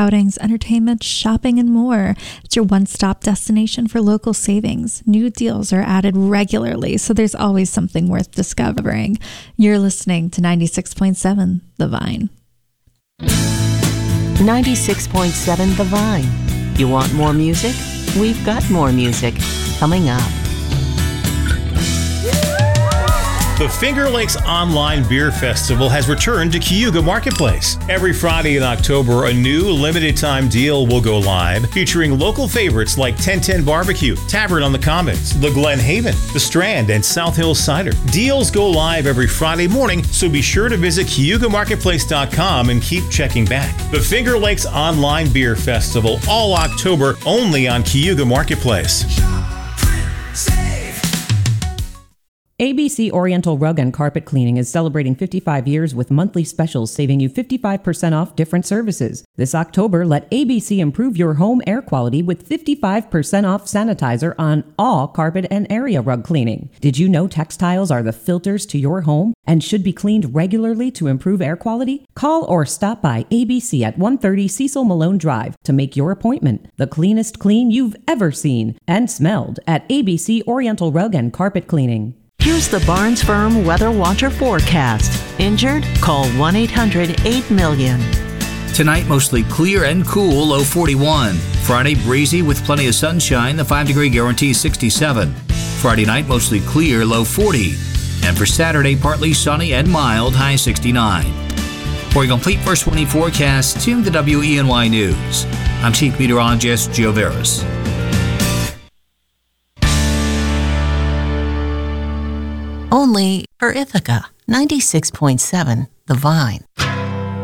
outings, entertainment, shopping, and more. It's your one-stop destination for local savings. New deals are added regularly, so there's always something worth discovering. You're listening to 96.7 The Vine. 96.7 The Vine. You want more music? We've got more music coming up. The Finger Lakes Online Beer Festival has returned to Cayuga Marketplace. Every Friday in October, a new limited-time deal will go live, featuring local favorites like 1010 Barbecue, Tavern on the Commons, the Glen Haven, the Strand, and South Hills Cider. Deals go live every Friday morning, so be sure to visit CayugaMarketplace.com and keep checking back. The Finger Lakes Online Beer Festival, all October, only on Cayuga Marketplace. ABC Oriental Rug and Carpet Cleaning is celebrating 55 years with monthly specials, saving you 55% off different services. This October, let ABC improve your home air quality with 55% off sanitizer on all carpet and area rug cleaning. Did you know textiles are the filters to your home and should be cleaned regularly to improve air quality? Call or stop by ABC at 130 Cecil Malone Drive to make your appointment. The cleanest clean you've ever seen and smelled at ABC Oriental Rug and Carpet Cleaning. Here's the Barnes Firm Weather Watcher forecast. Injured? Call 1-800-8-MILLION. Tonight, mostly clear and cool, low 41. Friday, breezy with plenty of sunshine, the 5-degree guarantee 67. Friday night, mostly clear, low 40. And for Saturday, partly sunny and mild, high 69. For a complete first 20 forecast, tune to WENY News. I'm Chief Meteorologist Gio Veras. Only for Ithaca, 96.7 The Vine.